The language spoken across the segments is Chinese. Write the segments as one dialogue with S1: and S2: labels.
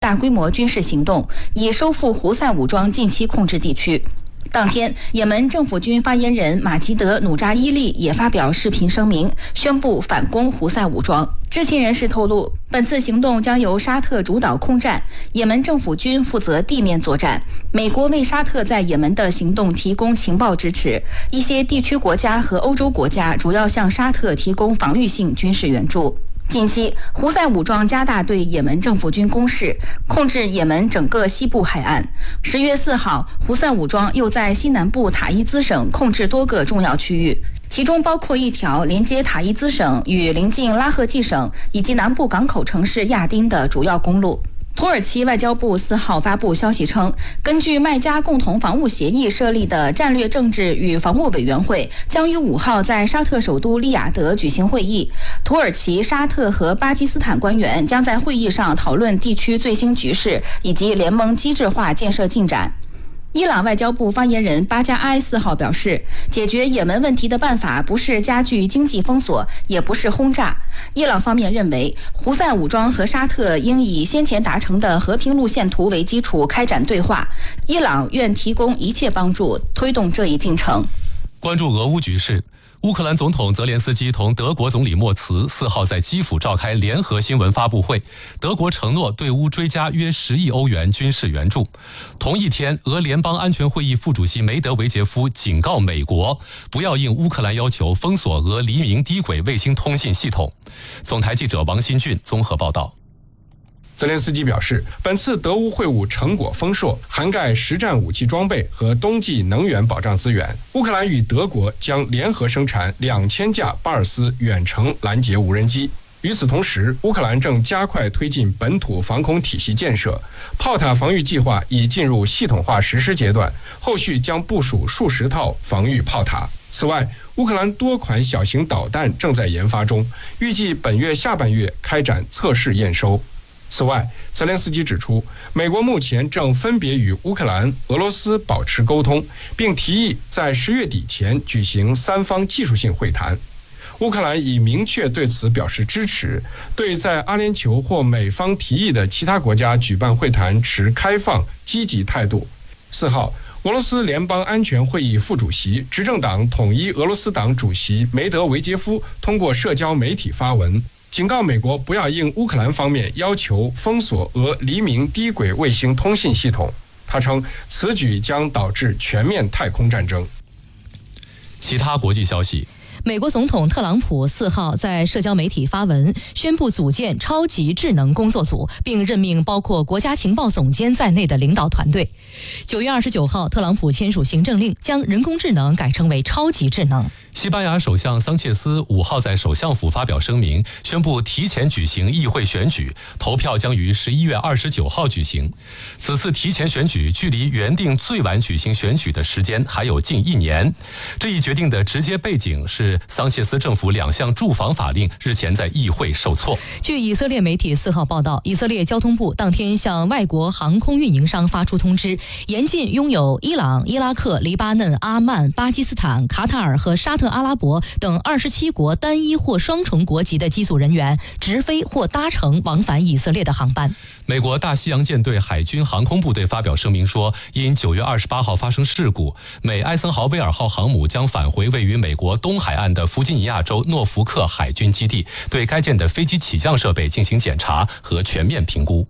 S1: 大规模军事行动，以收复胡塞武装近期控制地区。当天，也门政府军发言人马吉德·努扎伊利也发表视频声明，宣布反攻胡塞武装。知情人士透露，本次行动将由沙特主导空战，也门政府军负责地面作战。美国为沙特在也门的行动提供情报支持，一些地区国家和欧洲国家主要向沙特提供防御性军事援助。近期，胡塞武装加大对也门政府军攻势，控制也门整个西部海岸。10月4号，胡塞武装又在西南部塔伊兹省控制多个重要区域，其中包括一条连接塔伊兹省与邻近拉赫季省以及南部港口城市亚丁的主要公路。土耳其外交部4号发布消息称，根据麦加共同防务协议设立的战略政治与防务委员会将于5号在沙特首都利雅得举行会议。土耳其、沙特和巴基斯坦官员将在会议上讨论地区最新局势以及联盟机制化建设进展。伊朗外交部发言人巴加埃4号表示，解决也门问题的办法不是加剧经济封锁，也不是轰炸。伊朗方面认为，胡塞武装和沙特应以先前达成的和平路线图为基础开展对话，伊朗愿提供一切帮助，推动这一进程。
S2: 关注俄乌局势。乌克兰总统泽连斯基同德国总理默茨4号在基辅召开联合新闻发布会，德国承诺对乌追加约10亿欧元军事援助。同一天，俄联邦安全会议副主席梅德韦杰夫警告美国，不要应乌克兰要求封锁俄黎明低轨卫星通信系统。总台记者王新俊综合报道。
S3: 泽连斯基表示，本次德乌会晤成果丰硕，涵盖实战武器装备和冬季能源保障资源。乌克兰与德国将联合生产2000架巴尔斯远程拦截无人机。与此同时，乌克兰正加快推进本土防空体系建设，炮塔防御计划已进入系统化实施阶段，后续将部署数十套防御炮塔。此外，乌克兰多款小型导弹正在研发中，预计本月下半月开展测试验收。此外，泽连斯基指出，美国目前正分别与乌克兰、俄罗斯保持沟通，并提议在10月底前举行3方技术性会谈。乌克兰已明确对此表示支持，对在阿联酋或美方提议的其他国家举办会谈持开放、积极态度。4号，俄罗斯联邦安全会议副主席、执政党统一俄罗斯党主席梅德韦杰夫通过社交媒体发文，警告美国不要应乌克兰方面要求封锁俄黎明低轨卫星通信系统。他称，此举将导致全面太空战争。
S2: 其他国际消息。
S4: 美国总统特朗普4号在社交媒体发文，宣布组建超级智能工作组，并任命包括国家情报总监在内的领导团队。9月29号，特朗普签署行政令，将人工智能改称为超级智能。
S2: 西班牙首相桑切斯5号在首相府发表声明，宣布提前举行议会选举，投票将于11月29号举行。此次提前选举距离原定最晚举行选举的时间还有近1年。这一决定的直接背景是桑切斯政府2项住房法令日前在议会受挫。
S4: 据以色列媒体4号报道，以色列交通部当天向外国航空运营商发出通知，严禁拥有伊朗、伊拉克、黎巴嫩、阿曼、巴基斯坦、卡塔尔和沙特阿拉伯等27国单一或双重国籍的机组人员直飞或搭乘往返以色列的航班。
S2: 美国大西洋舰队海军航空部队发表声明说，因9月28号发生事故，美艾森豪威尔号航母将返回位于美国东海岸的弗吉尼亚州诺福克海军基地，对该舰的飞机起降设备进行检查和全面评估。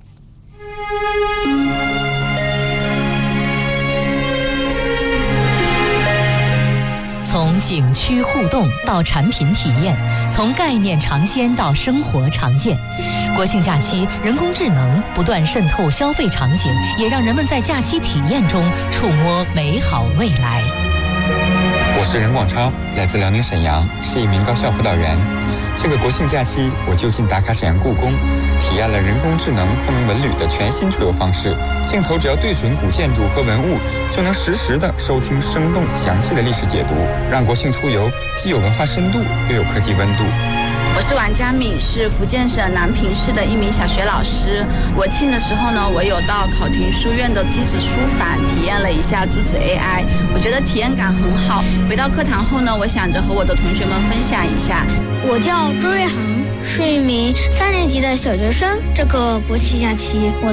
S4: 从景区互动到产品体验，从概念尝鲜到生活常见，国庆假期，人工智能不断渗透消费场景，也让人们在假期体验中触摸美好未来。
S5: 我是任广超，来自辽宁沈阳，是一名高校辅导员。这个国庆假期，我就近打卡沈阳故宫，体验了人工智能赋能文旅的全新出游方式。镜头只要对准古建筑和文物，就能实时的收听生动详细的历史解读，让国庆出游既有文化深度，又有科技温度。
S6: 我是王佳敏，是福建省南平市的一名小学老师。国庆的时候呢，我有到考亭书院的朱子书房体验了一下朱子 AI， 我觉得体验感很好。回到课堂后呢，我想着和我的同学们分享一下。
S7: 我叫周瑞航，是一名3年级的小学生。这个国庆假期，我